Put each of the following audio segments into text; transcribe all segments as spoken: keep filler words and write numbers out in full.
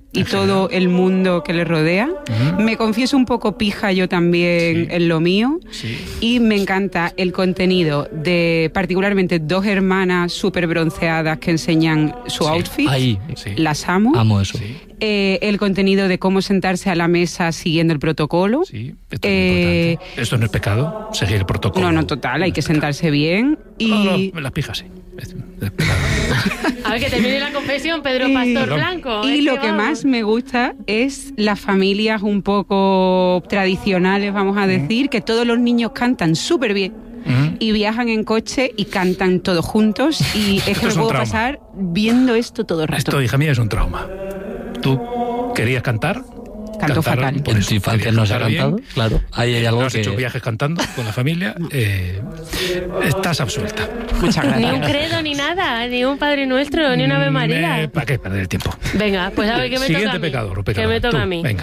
y todo el mundo que le rodea. Uh-huh. Me confieso un poco pija yo también sí. en lo mío. Sí. Y me encanta el contenido de particularmente dos hermanas súper bronceadas que enseñan su sí. outfit. Ahí, sí. Las amo. Amo eso. Sí. Eh, el contenido de cómo sentarse a la mesa siguiendo el protocolo. Sí, esto es eh, importante. Esto no es pecado, seguir el protocolo. No, no, total, hay que pecado. sentarse bien. Y... No, no, las pijas sí. Es, es a ver, que termine la confesión, Pedro y, Pastor Perdón. Blanco. Y lo que, que más me gusta es las familias un poco tradicionales, vamos a decir, mm. que todos los niños cantan súper bien. Uh-huh. Y viajan en coche y cantan todos juntos. Y es que me puedo trauma. pasar viendo esto todo el rato. Esto, hija mía, es un trauma. ¿Tú querías cantar? Canto fatal. Por eso, infancia no se ha cantado, bien. Claro. Ahí hay algo no has que... hecho viajes cantando con la familia. No. Eh, estás absuelta. Muchas gracias. Ni un credo, ni nada, ni un Padre Nuestro, ni una Ave María. Eh, ¿Para qué perder el tiempo? Venga, pues a ver, ¿qué me Siguiente toca a mí? pecador, pecador. ¿Qué me toca Tú, a mí? Venga.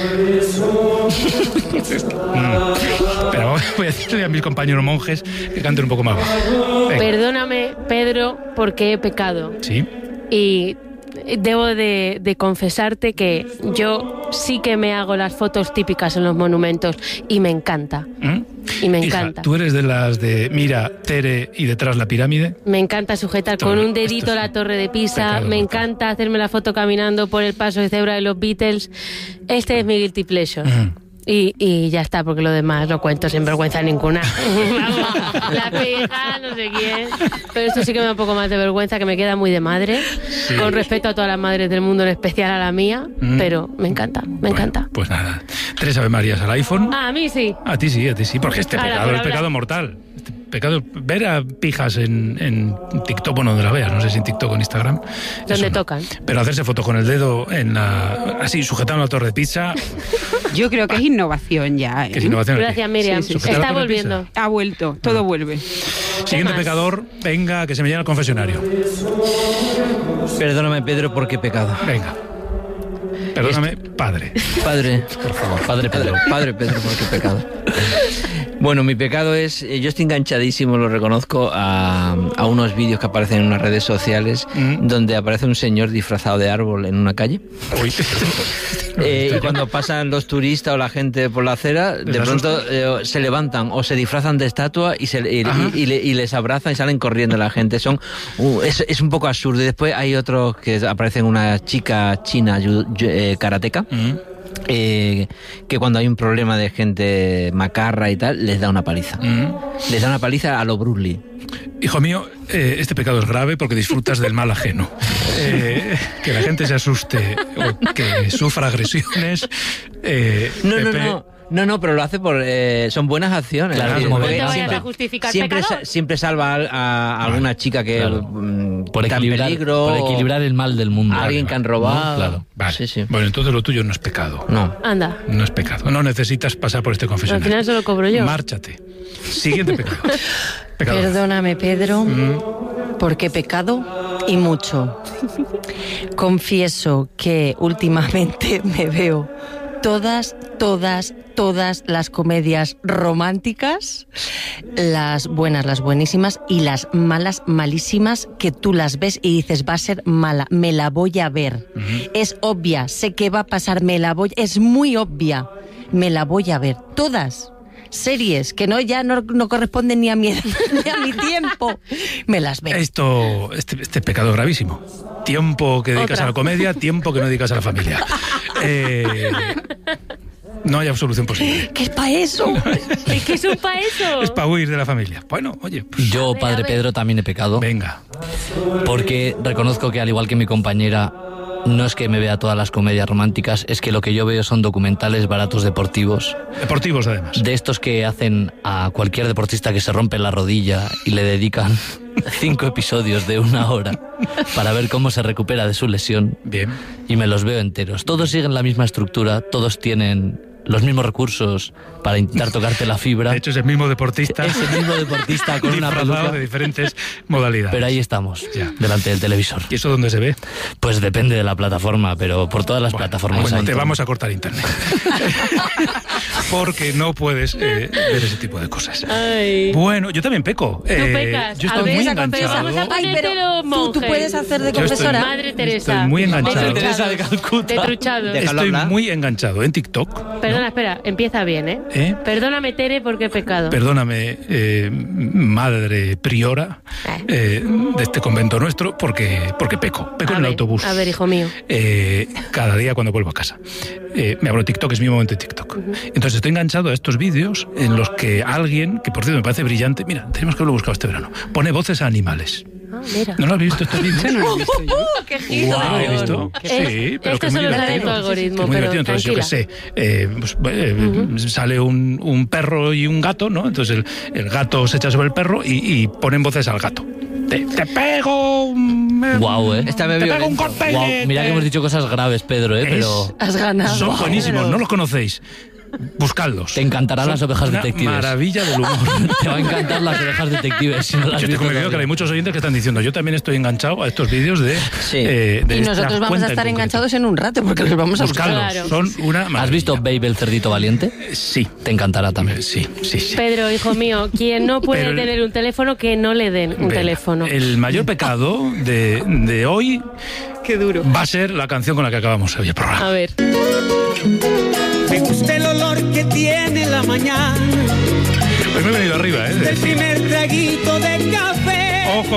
mm. Pero voy a decirle a mis compañeros monjes que canten un poco más bajo. Venga. Perdóname, Pedro, porque he pecado. Sí. Y debo de, de confesarte que yo sí que me hago las fotos típicas en los monumentos y me encanta. ¿Mm? Y me Hija, encanta. ¿Tú eres de las de mira, Tere y detrás la pirámide? Me encanta sujetar esto, con un dedito la torre de Pisa, me encanta hacerme la foto caminando por el paso de cebra de los Beatles. Este es mi guilty pleasure. Uh-huh. Y, y ya está, porque lo demás lo cuento sin vergüenza ninguna. Vamos, la pija, no sé quién. Pero esto sí que me da un poco más de vergüenza, que me queda muy de madre. Sí. Con respeto a todas las madres del mundo, en especial a la mía. Mm. Pero me encanta, me bueno, encanta. Pues nada, tres Ave Marías al iPhone. Ah, a mí sí. A ti sí, a ti sí, porque este Ahora, pecado es pecado mortal. Este pecado, ver a pijas en, en TikTok, bueno, donde la veas, no sé si en TikTok o en Instagram. Donde no. tocan. Pero hacerse fotos con el dedo en la, así, sujetando la torre de pizza. Yo creo que es innovación ya. ¿eh? ¿Qué es innovación? Gracias, Miriam. Sí, sí, sí. Está volviendo. Ha vuelto, todo no. vuelve. Siguiente pecador, venga, que se me llena el confesionario. Perdóname, Pedro, porque he pecado. Venga. Perdóname, padre. Padre, por favor. Padre Pedro. Padre Pedro, porque he pecado. Bueno, mi pecado es, yo estoy enganchadísimo, lo reconozco, a, a unos vídeos que aparecen en unas redes sociales mm. donde aparece un señor disfrazado de árbol en una calle. Uy. Eh, y cuando pasan los turistas o la gente por la acera, de pronto eh, se levantan o se disfrazan de estatua y, se, y, y, y, le, y les abrazan y salen corriendo la gente. Son uh, es, es un poco absurdo. Y después hay otros que aparecen una chica china yu, yu, eh, karateca. Mm. Eh, que cuando hay un problema de gente macarra y tal, les da una paliza. Mm. Les da una paliza a lo Bruce Lee. Hijo mío, eh, este pecado es grave porque disfrutas del mal ajeno. Eh, que la gente se asuste o que sufra agresiones. Eh, no, Pepe, no, no. No, no, pero lo hace por... Eh, son buenas acciones. Claro, ¿sí? No te vayas a justificar siempre, pecado. siempre salva a, a, a alguna chica que claro. um, por está en peligro. Por equilibrar el mal del mundo. A alguien vale, que han robado. ¿no? Claro. Vale. Sí, sí. Bueno, entonces lo tuyo no es pecado. No. Anda. No es pecado. No necesitas pasar por este confesionario. Al final se lo cobro yo. Márchate. Siguiente pecado. Pecado. Perdóname, Pedro, mm. porque he pecado y mucho. Confieso que últimamente me veo todas, todas, todas las comedias románticas, las buenas, las buenísimas, y las malas, malísimas, que tú las ves y dices, va a ser mala, me la voy a ver. Uh-huh. Es obvia, sé que va a pasar, me la voy, es muy obvia, me la voy a ver. Todas. Series que no ya no, no corresponden ni a mi ni a mi tiempo, me las veo. Esto, este, este pecado gravísimo. Tiempo que dedicas Otra. a la comedia, tiempo que no dedicas a la familia. Eh, no hay absolución posible. ¿Qué es para eso? ¿Es que es un para eso? Es para huir de la familia. Bueno, oye. Pues, yo, ver, padre Pedro, también he pecado. Venga. Porque reconozco que, al igual que mi compañera, no es que me vea todas las comedias románticas, es que lo que yo veo son documentales baratos deportivos. Deportivos, además. De estos que hacen a cualquier deportista que se rompe la rodilla y le dedican cinco episodios de una hora para ver cómo se recupera de su lesión. Bien. Y me los veo enteros. Todos siguen la misma estructura, todos tienen los mismos recursos para intentar tocarte la fibra. De hecho, es el mismo deportista. Es el mismo deportista con una peluca de diferentes modalidades. Pero ahí estamos, ya. delante del televisor. ¿Y eso dónde se ve? Pues depende de la plataforma, pero por todas las bueno, plataformas. Bueno, hay. te vamos a cortar internet. Porque no puedes eh, ver ese tipo de cosas. Ay. Bueno, yo también peco. Tú eh, pecas. Yo A estoy ver, muy esa confesa. enganchado. Vamos a Ay, pero ponértelo, tú, tú monje. puedes hacer de Yo estoy- confesora. Madre Teresa. Estoy muy enganchado. De Teresa de Calcuta. De truchado. De- Estoy hablar. muy enganchado en TikTok. Perdona, espera, empieza bien, ¿eh? ¿Eh? Perdóname, Tere, porque he pecado. Perdóname, eh, madre priora eh, de este convento nuestro, porque, porque peco. Peco A en el ver, autobús. A ver, hijo mío. Eh, cada día cuando vuelvo a casa. Eh, me abro TikTok, es mi momento de TikTok. Entonces estoy enganchado a estos vídeos en los que alguien, que por cierto me parece brillante, mira, tenemos que haberlo buscado este verano, pone voces a animales. Ah, mira. ¿No lo has visto estos vídeos? Yo no lo he visto yo. ¡Qué Wow, giro! ¿lo has visto? Es- Sí, pero esto que es muy solo sale en divertido. tu algoritmo, Que es muy pero divertido. Entonces, yo qué sé, eh, pues, eh, uh-huh. sale un, un perro y un gato, ¿no? Entonces el, el gato se echa sobre el perro y, y ponen voces al gato. Te, te pego... Guau, ¿eh? Esta me te pego un violento. golpe. Guau, mira que hemos dicho cosas graves, Pedro, ¿eh? Es- Pero Has ganado. Son buenísimos, ¿no los conocéis? Buscadlos. te encantarán Son las ovejas una detectives. maravilla del humor. Te va a encantar las ovejas detectives. Si no las Yo has estoy visto convencido todavía. que hay muchos oyentes que están diciendo, yo también estoy enganchado a estos vídeos de... Sí. eh, de Y esta nosotros vamos cuenta a en estar concreto. enganchados en un rato porque los vamos a buscar. Buscadlos, Claro. son una maravilla. ¿Has visto Babe el cerdito valiente? Sí. Te encantará también. Sí, sí, sí. Pedro, hijo mío, quien no puede Pero el- tener un teléfono, que no le den un Venga, teléfono. El mayor pecado de, de hoy Qué duro. va a ser la canción con la que acabamos hoy el programa. A ver. Me gusta el olor que tiene la mañana Hoy me he venido arriba, ¿eh? del primer traguito de café.